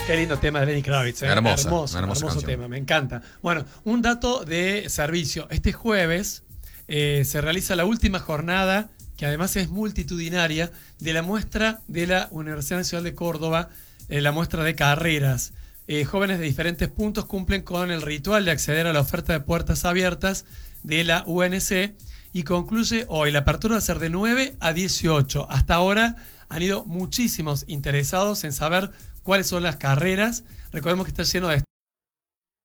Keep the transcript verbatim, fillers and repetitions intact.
Qué lindo tema de Lenny Kravitz. ¿eh? Hermosa, hermoso, hermosa hermoso canción. tema, me encanta. Bueno, un dato de servicio. Este jueves eh, se realiza la última jornada, que además es multitudinaria, de la muestra de la Universidad Nacional de Córdoba, eh, la muestra de carreras. Eh, jóvenes de diferentes puntos cumplen con el ritual de acceder a la oferta de puertas abiertas de la U N C y concluye hoy. La apertura va a ser de nueve a dieciocho. Hasta ahora han ido muchísimos interesados en saber cuáles son las carreras. Recordemos que está lleno de